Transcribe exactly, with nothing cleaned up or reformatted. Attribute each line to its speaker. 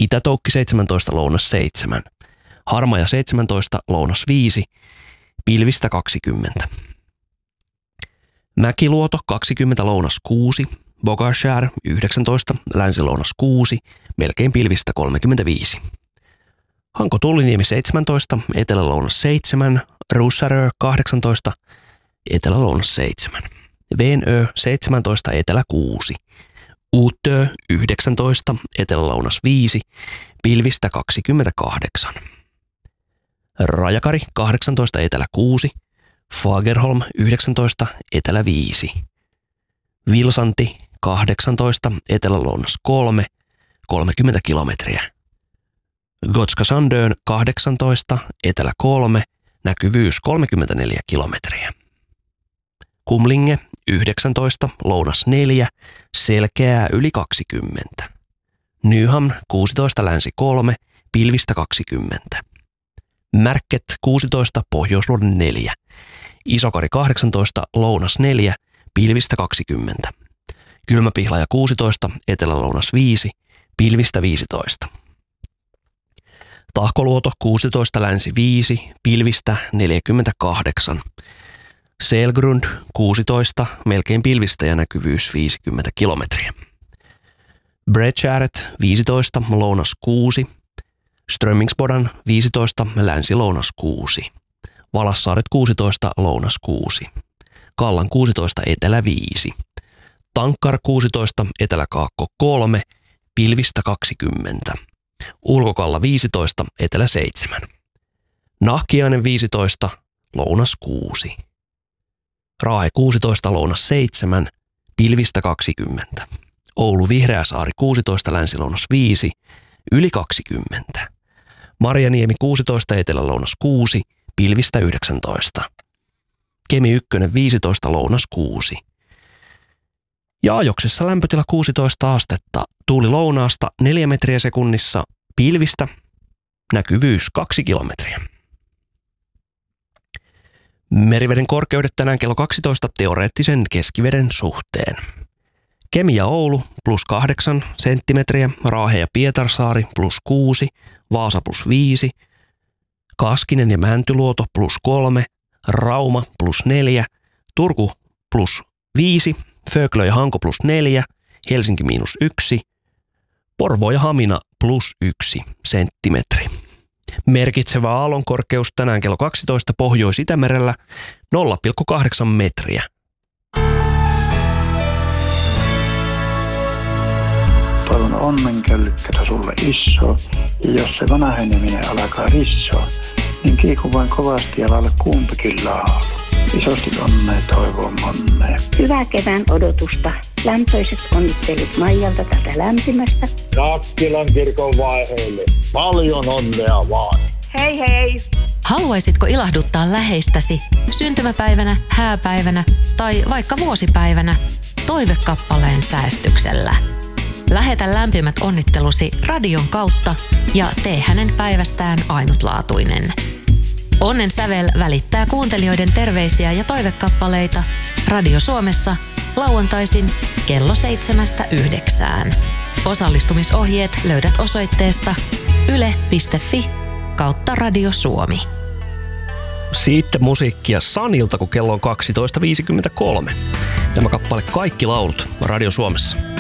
Speaker 1: Itä-Toukki seitsemäntoista, lounas seitsemän. Harmaja seitsemäntoista, lounas viisi, pilvistä kaksikymmentä. Mäkiluoto kaksikymmentä, lounas kuusi. Bogashär yhdeksäntoista, länsi-lounas kuusi, melkein pilvistä kolmekymmentäviisi. Hanko-Tulliniemi seitsemäntoista, etelä-lounas seitsemän. Russarö kahdeksantoista, etelä-lounas seitsemän. Venö seitsemäntoista, etelä kuusi. Uutö yhdeksäntoista, etelä-lounas viisi, pilvistä kaksikymmentäkahdeksan. Rajakari kahdeksantoista, etelä kuusi. Fagerholm yhdeksäntoista, etelä viisi. Vilsanti kahdeksantoista, etelä-lounas kolme, kolmekymmentä kilometriä. Gotska Sandön kahdeksantoista, etelä kolme, näkyvyys kolmekymmentäneljä kilometriä. Kumlinge yhdeksäntoista, lounas neljä, selkeää yli kaksikymmentä. Nyham kuusitoista, länsi kolme, pilvistä kaksikymmentä. Märket kuusitoista, pohjoisluodin neljä. Isokari kahdeksantoista, lounas neljä, pilvistä kaksikymmentä. Kylmäpihlaja kuusitoista, etelä-lounas viisi, pilvistä viisitoista. Tahkoluoto kuusitoista, länsi viisi, pilvistä neljäkymmentäkahdeksan. Selgrund kuusitoista, melkein pilvistä ja näkyvyys viisikymmentä kilometriä. Bredskäret viisitoista, lounas kuusi. Strömmingsbodan viisitoista, länsi-lounas kuusi. Valassaaret kuusitoista, lounas kuusi. Kallan kuusitoista, etelä viisi. Tankkar kuusitoista, etelä-kaakko kolme, pilvistä kaksikymmentä. Ulkokalla viisitoista, etelä seitsemän. Nahkiainen viisitoista, lounas kuusi. Raahe kuusitoista, lounas seitsemän, pilvistä kaksikymmentä. Oulu Vihreäsaari kuusitoista, länsi-lounas viisi, yli kaksikymmentä. Marjaniemi kuusitoista, etelä-lounas kuusi, pilvistä yhdeksäntoista. Kemi ykkönen viisitoista, lounas kuusi. Ja Ajoksessa lämpötila kuusitoista astetta, tuuli lounaasta neljä metriä sekunnissa, pilvistä, näkyvyys kaksi kilometriä. Meriveden korkeudet tänään kello kaksitoista teoreettisen keskiveden suhteen. Kemi ja Oulu plus kahdeksan senttimetriä, Raahe ja Pietarsaari plus kuusi, Vaasa plus viisi, Kaskinen ja Mäntyluoto plus kolme, Rauma plus neljä, Turku plus viisi, Föglö ja Hanko plus neljä, Helsinki miinus yksi, Porvoo ja Hamina plus yksi senttimetri. Merkitsevä aallonkorkeus tänään kello kaksitoista Pohjois-Itämerellä nolla pilkku kahdeksan metriä.
Speaker 2: Toivon onnenköllykkätä sulle iso, ja jos se vanheneminen alkaa rissoa, niin kiiku vain kovasti ja lailla kumpikin laulu. Isosti onnea toivon monnea.
Speaker 3: Hyvää kevään odotusta. Lämpöiset onnittelut Maijalta tätä lämpimästä.
Speaker 4: Nakkilan kirkon vaiheille. Paljon onnea vaan.
Speaker 3: Hei hei!
Speaker 5: Haluaisitko ilahduttaa läheistäsi syntymäpäivänä, hääpäivänä tai vaikka vuosipäivänä toivekappaleen säästyksellä? Lähetä lämpimät onnittelusi radion kautta ja tee hänen päivästään ainutlaatuinen. Onnen sävel välittää kuuntelijoiden terveisiä ja toivekappaleita Radio Suomessa lauantaisin kello seitsemästä yhdeksään. Osallistumisohjeet löydät osoitteesta yle piste fi kautta Radio Suomi.
Speaker 1: Sitten musiikkia Sanilta, kun kello on kaksitoista viisikymmentäkolme. Tämä kappale Kaikki laulut Radio Suomessa.